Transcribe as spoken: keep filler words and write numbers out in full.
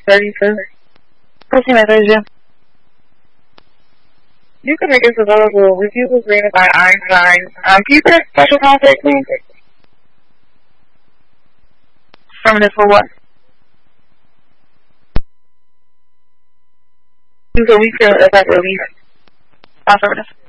thirty-two. Pussy message you. You can make us available with you was granted by Einstein. Um, can you press special contact, please? Affirmative for what? So we feel as like release. Affirmative.